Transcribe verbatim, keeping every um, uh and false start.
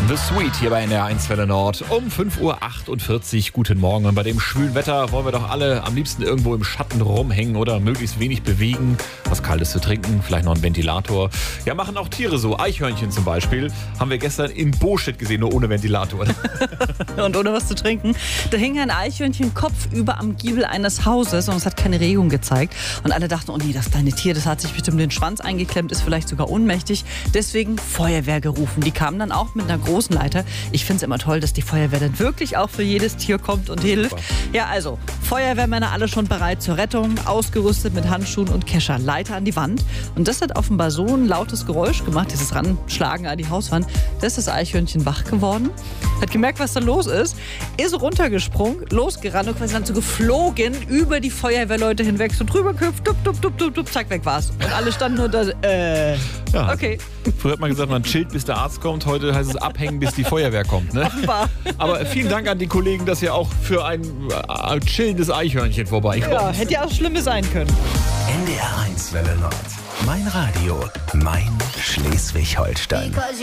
The Sweet hier bei N D R eins Welle Nord um fünf Uhr achtundvierzig. Guten Morgen. Und bei dem schwülen Wetter wollen wir doch alle am liebsten irgendwo im Schatten rumhängen oder möglichst wenig bewegen. Was Kaltes zu trinken, vielleicht noch einen Ventilator. Ja, machen auch Tiere so. Eichhörnchen zum Beispiel haben wir gestern in Bostedt gesehen, nur ohne Ventilator. Und ohne was zu trinken. Da hing ein Eichhörnchen kopfüber am Giebel eines Hauses und es hat keine Regung gezeigt. Und alle dachten, oh nee, das kleine Tier, das hat sich bestimmt den Schwanz eingeklemmt, ist vielleicht sogar ohnmächtig. Deswegen Feuerwehr gerufen. Die kamen dann auch mit einer großen Leiter. Ich finde es immer toll, dass die Feuerwehr dann wirklich auch für jedes Tier kommt und hilft. Super. Ja, also, Feuerwehrmänner alle schon bereit zur Rettung, ausgerüstet mit Handschuhen und Kescher, Leiter an die Wand. Und das hat offenbar so ein lautes Geräusch gemacht, dieses Ranschlagen an die Hauswand. Da ist das Eichhörnchen wach geworden, hat gemerkt, was da los ist, ist runtergesprungen, losgerannt und quasi dann so geflogen über die Feuerwehrleute hinweg, so drüber gehüpft, dup, dup, dup, dup, dup, zack, weg war's. Und alle standen nur da, äh, Ja. okay. Früher hat man gesagt, man chillt, bis der Arzt kommt. Heute heißt es abhängen, bis die Feuerwehr kommt. Ne? Offenbar. Aber vielen Dank an die Kollegen, dass ihr auch für ein äh, chillendes Eichhörnchen vorbeikommt. Ja, hätte ja auch Schlimmes sein können. N D R eins Welle Nord. Mein Radio, mein Schleswig-Holstein.